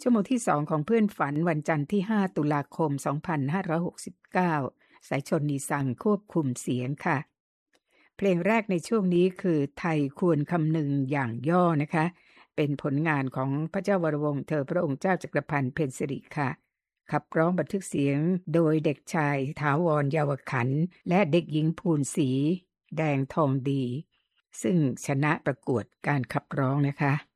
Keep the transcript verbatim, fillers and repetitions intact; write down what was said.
ชั่วโมงที่สองของเพื่อนฝันวันจันทร์ที่ห้าตุลาคมสองพันห้าร้อยหกสิบเก้าสายชนนีสังควบคุมเสียงค่ะเพลงแรกในช่วงนี้คือไทยควรคำนึงอย่างย่อนะคะเป็นผลงานของพระเจ้าวรวงศ์เธอพระองค์เจ้าจักรพันธ์เพ็ญสิริค่ะขับร้องบันทึกเสียงโดยเด็กชายถาวรเยาวขันธ์และเด็กหญิงภูลศรีแดงทองดีซึ่งชนะประกวดการขับร้องนะคะ